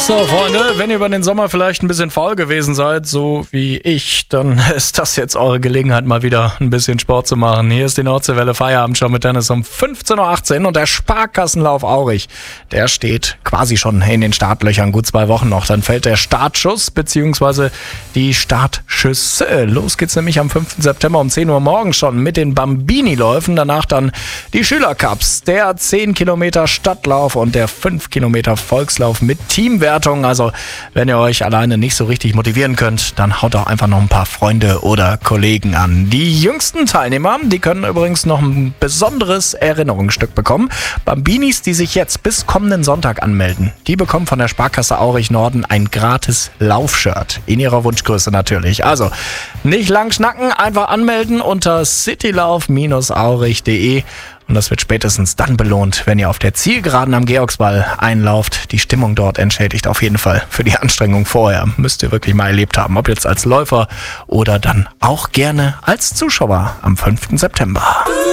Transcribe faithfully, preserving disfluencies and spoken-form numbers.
So, Freunde, wenn ihr über den Sommer vielleicht ein bisschen faul gewesen seid, so wie ich, dann ist das jetzt eure Gelegenheit, mal wieder ein bisschen Sport zu machen. Hier ist die Nordseewelle Feierabend schon mit Dennis um fünfzehn Uhr achtzehn und der Sparkassenlauf Aurich, der steht quasi schon in den Startlöchern, gut zwei Wochen noch. Dann fällt der Startschuss bzw. die Startschüsse. Los geht's nämlich am fünften September um zehn Uhr morgens schon mit den Bambini-Läufen. Danach dann die Schülercups, der zehn Kilometer Stadtlauf und der fünf Kilometer Volkslauf mit Teamwertung. Also wenn ihr euch alleine nicht so richtig motivieren könnt, dann haut doch einfach noch ein paar Freunde oder Kollegen an. Die jüngsten Teilnehmer, die können übrigens noch ein besonderes Erinnerungsstück bekommen. Bambinis, die sich jetzt bis kommenden Sonntag anmelden, die bekommen von der Sparkasse Aurich Norden ein gratis Laufshirt. In ihrer Wunschgröße natürlich. Also nicht lang schnacken, einfach anmelden unter citylauf Bindestrich aurich punkt de. Und das wird spätestens dann belohnt, wenn ihr auf der Zielgeraden am Georgswall einlauft. Die Stimmung dort entschädigt auf jeden Fall für die Anstrengung vorher. Müsst ihr wirklich mal erlebt haben, ob jetzt als Läufer oder dann auch gerne als Zuschauer am fünften September.